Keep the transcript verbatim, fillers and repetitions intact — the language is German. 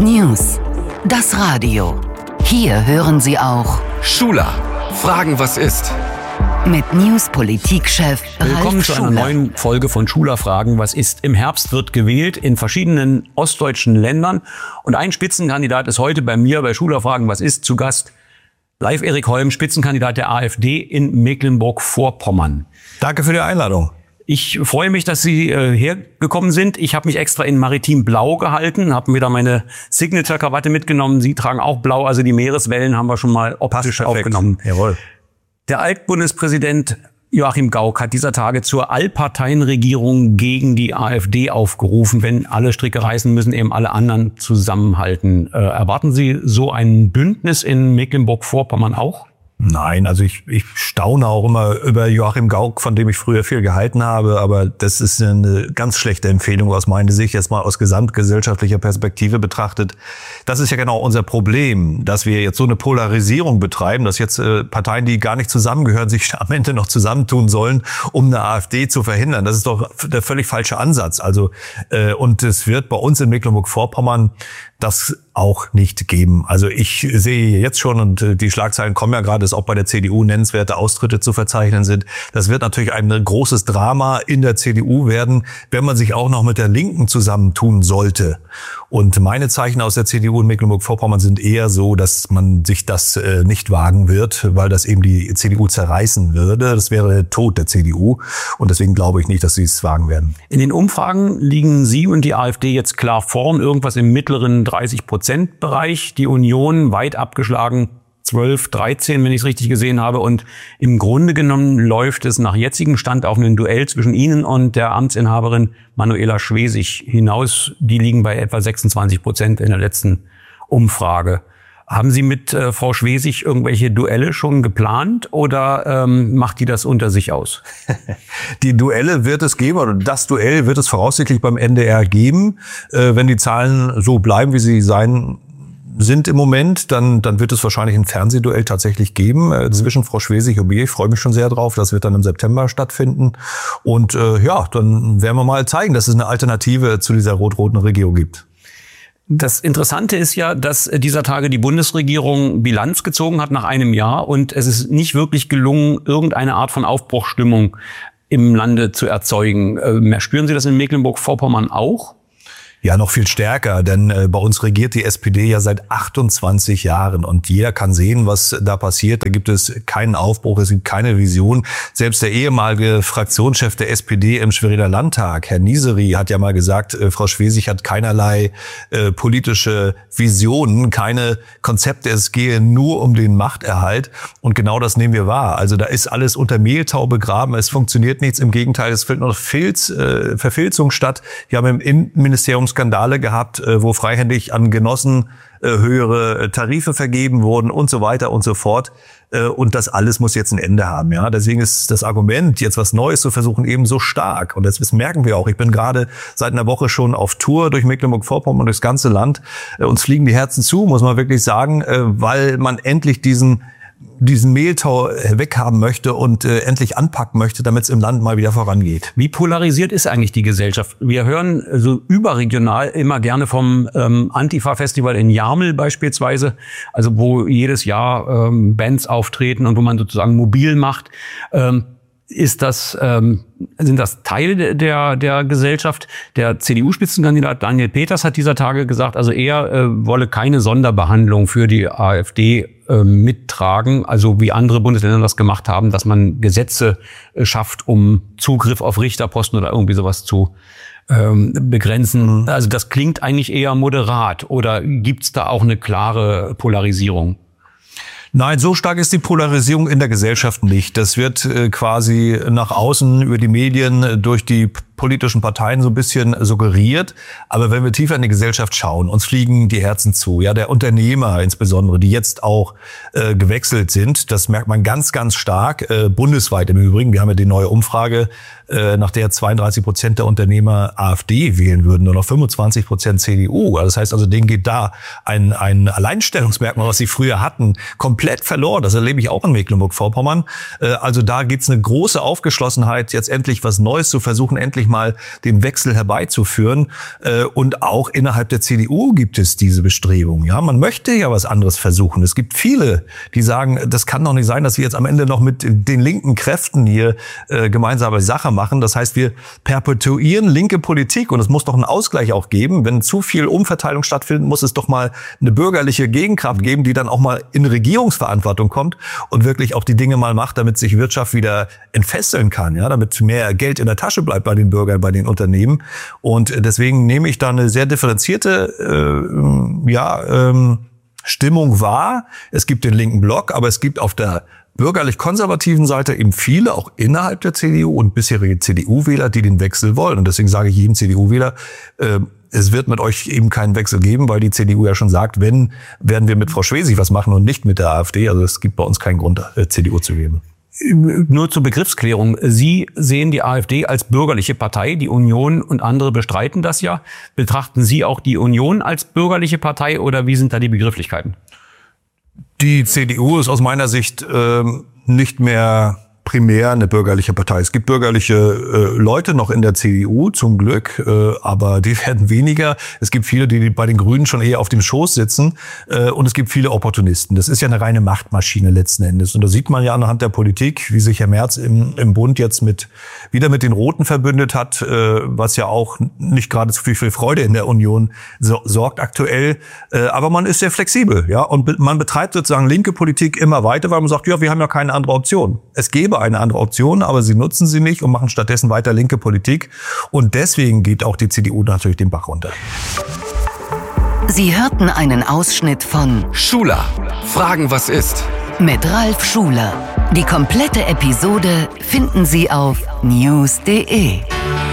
News. Das Radio. Hier hören Sie auch Schuler. Fragen, was ist? Mit News-Politikchef Ralf Willkommen zu einer Schuler. neuen Folge von Schuler Fragen, was ist? Im Herbst wird gewählt in verschiedenen ostdeutschen Ländern. Und ein Spitzenkandidat ist heute bei mir bei Schuler Fragen, was ist? Zu Gast Leif Erik Holm, Spitzenkandidat der AfD in Mecklenburg-Vorpommern. Danke für die Einladung. Ich freue mich, dass Sie äh, hergekommen sind. Ich habe mich extra in Maritim Blau gehalten, habe mir da meine Signature-Krawatte mitgenommen. Sie tragen auch Blau, also die Meereswellen haben wir schon mal optisch aufgenommen. Jawohl. Der Altbundespräsident Joachim Gauck hat dieser Tage zur Allparteienregierung gegen die AfD aufgerufen. Wenn alle Stricke reißen, müssen eben alle anderen zusammenhalten. Äh, erwarten Sie so ein Bündnis in Mecklenburg-Vorpommern auch? Nein, also ich, ich staune auch immer über Joachim Gauck, von dem ich früher viel gehalten habe, aber das ist eine ganz schlechte Empfehlung aus meiner Sicht, jetzt mal aus gesamtgesellschaftlicher Perspektive betrachtet. Das ist ja genau unser Problem, dass wir jetzt so eine Polarisierung betreiben, dass jetzt äh, Parteien, die gar nicht zusammengehören, sich am Ende noch zusammentun sollen, um eine AfD zu verhindern. Das ist doch der völlig falsche Ansatz. Also äh, und es wird bei uns in Mecklenburg-Vorpommern das auch nicht geben. Also ich sehe jetzt schon, und die Schlagzeilen kommen ja gerade, dass auch bei der C D U nennenswerte Austritte zu verzeichnen sind. Das wird natürlich ein großes Drama in der C D U werden, wenn man sich auch noch mit der Linken zusammentun sollte. Und meine Zeichen aus der C D U in Mecklenburg-Vorpommern sind eher so, dass man sich das äh, nicht wagen wird, weil das eben die C D U zerreißen würde. Das wäre der Tod der C D U. Und deswegen glaube ich nicht, dass sie es wagen werden. In den Umfragen liegen Sie und die AfD jetzt klar vorn, irgendwas im mittleren dreißig Prozent Bereich. Die Union weit abgeschlagen, zwölf, dreizehn, wenn ich es richtig gesehen habe. Und im Grunde genommen läuft es nach jetzigem Stand auf ein Duell zwischen Ihnen und der Amtsinhaberin Manuela Schwesig hinaus. Die liegen bei etwa sechsundzwanzig Prozent in der letzten Umfrage. Haben Sie mit äh, Frau Schwesig irgendwelche Duelle schon geplant oder ähm, macht die das unter sich aus? Die Duelle wird es geben, oder das Duell wird es voraussichtlich beim N D R geben. Äh, wenn die Zahlen so bleiben, wie sie sein sind im Moment, dann dann wird es wahrscheinlich ein Fernsehduell tatsächlich geben äh, zwischen Frau Schwesig und mir. Ich freue mich schon sehr drauf. Das wird dann im September stattfinden. Und äh, ja, dann werden wir mal zeigen, dass es eine Alternative zu dieser rot-roten Regierung gibt. Das Interessante ist ja, dass dieser Tage die Bundesregierung Bilanz gezogen hat nach einem Jahr und es ist nicht wirklich gelungen, irgendeine Art von Aufbruchsstimmung im Lande zu erzeugen. Äh, spüren Sie das in Mecklenburg-Vorpommern auch? Ja, noch viel stärker, denn äh, bei uns regiert die S P D ja seit achtundzwanzig Jahren und jeder kann sehen, was da passiert. Da gibt es keinen Aufbruch, es gibt keine Vision. Selbst der ehemalige Fraktionschef der S P D im Schweriner Landtag, Herr Niseri, hat ja mal gesagt, äh, Frau Schwesig hat keinerlei äh, politische Visionen, keine Konzepte, es gehe nur um den Machterhalt und genau das nehmen wir wahr. Also da ist alles unter Mehltau begraben, es funktioniert nichts, im Gegenteil, es findet noch Filz, äh, Verfilzung statt. Wir haben im Innenministerium Skandale gehabt, wo freihändig an Genossen höhere Tarife vergeben wurden und so weiter und so fort. Und das alles muss jetzt ein Ende haben. Ja, deswegen ist das Argument, jetzt was Neues zu versuchen, eben so stark. Und das merken wir auch. Ich bin gerade seit einer Woche schon auf Tour durch Mecklenburg-Vorpommern und durchs ganze Land. Uns fliegen die Herzen zu, muss man wirklich sagen, weil man endlich diesen diesen Mehltau weghaben möchte und äh, endlich anpacken möchte, damit es im Land mal wieder vorangeht. Wie polarisiert ist eigentlich die Gesellschaft? Wir hören so überregional immer gerne vom ähm, Antifa-Festival in Jarmel beispielsweise, also wo jedes Jahr ähm, Bands auftreten und wo man sozusagen mobil macht. Ähm, Ist das, ähm, sind das Teile der, der Gesellschaft? Der C D U-Spitzenkandidat Daniel Peters hat dieser Tage gesagt, also er äh, wolle keine Sonderbehandlung für die AfD äh, mittragen, also wie andere Bundesländer das gemacht haben, dass man Gesetze äh, schafft, um Zugriff auf Richterposten oder irgendwie sowas zu ähm, begrenzen. Mhm. Also das klingt eigentlich eher moderat. Oder gibt's da auch eine klare Polarisierung? Nein, so stark ist die Polarisierung in der Gesellschaft nicht. Das wird äh, quasi nach außen über die Medien, äh, durch die politischen Parteien so ein bisschen suggeriert. Aber wenn wir tiefer in die Gesellschaft schauen, uns fliegen die Herzen zu. Ja, der Unternehmer insbesondere, die jetzt auch äh, gewechselt sind, das merkt man ganz, ganz stark, äh, bundesweit im Übrigen. Wir haben ja die neue Umfrage, äh, nach der zweiunddreißig Prozent der Unternehmer AfD wählen würden, nur noch fünfundzwanzig Prozent C D U. Das heißt also, denen geht da ein, ein Alleinstellungsmerkmal, was sie früher hatten, komplett verloren. Das erlebe ich auch in Mecklenburg-Vorpommern. Äh, also da gibt's eine große Aufgeschlossenheit, jetzt endlich was Neues zu versuchen, endlich mal den Wechsel herbeizuführen. Und auch innerhalb der C D U gibt es diese Bestrebungen. Ja, man möchte ja was anderes versuchen. Es gibt viele, die sagen, das kann doch nicht sein, dass wir jetzt am Ende noch mit den linken Kräften hier äh, gemeinsame Sache machen. Das heißt, wir perpetuieren linke Politik und es muss doch einen Ausgleich auch geben. Wenn zu viel Umverteilung stattfindet, muss es doch mal eine bürgerliche Gegenkraft geben, die dann auch mal in Regierungsverantwortung kommt und wirklich auch die Dinge mal macht, damit sich Wirtschaft wieder entfesseln kann, ja, damit mehr Geld in der Tasche bleibt bei den Bürgern, bei den Unternehmen. Und deswegen nehme ich da eine sehr differenzierte, äh, ja, ähm, Stimmung wahr. Es gibt den linken Block, aber es gibt auf der bürgerlich-konservativen Seite eben viele, auch innerhalb der C D U und bisherige C D U-Wähler, die den Wechsel wollen. Und deswegen sage ich jedem C D U-Wähler, äh, es wird mit euch eben keinen Wechsel geben, weil die C D U ja schon sagt, wenn, werden wir mit Frau Schwesig was machen und nicht mit der AfD. Also es gibt bei uns keinen Grund, äh, C D U zu geben. Nur zur Begriffsklärung. Sie sehen die AfD als bürgerliche Partei. Die Union und andere bestreiten das ja. Betrachten Sie auch die Union als bürgerliche Partei oder wie sind da die Begrifflichkeiten? Die C D U ist aus meiner Sicht äh, nicht mehr primär eine bürgerliche Partei. Es gibt bürgerliche äh, Leute noch in der C D U, zum Glück, äh, aber die werden weniger. Es gibt viele, die bei den Grünen schon eher auf dem Schoß sitzen äh, und es gibt viele Opportunisten. Das ist ja eine reine Machtmaschine letzten Endes. Und da sieht man ja anhand der Politik, wie sich Herr Merz im, im Bund jetzt mit wieder mit den Roten verbündet hat, äh, was ja auch nicht gerade zu viel, viel Freude in der Union so, sorgt aktuell. Äh, aber man ist sehr flexibel, ja, und be- man betreibt sozusagen linke Politik immer weiter, weil man sagt, ja, wir haben ja keine andere Option. Es gäbe eine andere Option, aber sie nutzen sie nicht und machen stattdessen weiter linke Politik. Und deswegen geht auch die C D U natürlich den Bach runter. Sie hörten einen Ausschnitt von Schuler, Fragen, was ist? Mit Ralf Schuler. Die komplette Episode finden Sie auf news punkt de.